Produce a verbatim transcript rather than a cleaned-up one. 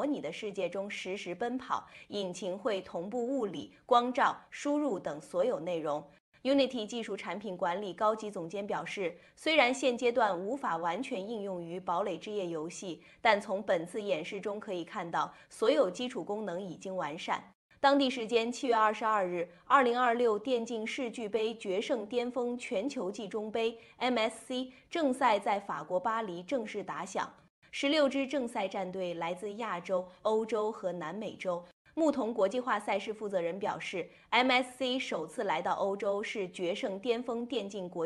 拟的世界中实时奔跑，引擎会同步物理、光照、输入等所有内容。Unity 技术产品管理高级总监表示，虽然现阶段无法完全应用于堡垒之夜游戏，但从本次演示中可以看到，所有基础功能已经完善。当地时间七月二十二日，二零二六电竞世俱杯决胜巅峰全球季中杯 M S C 正赛在法国巴黎正式打响。十六支正赛战队来自亚洲、欧洲和南美洲。牧童国际化赛事负责人表示 ，M S C 首次来到欧洲是决胜巅峰电竞国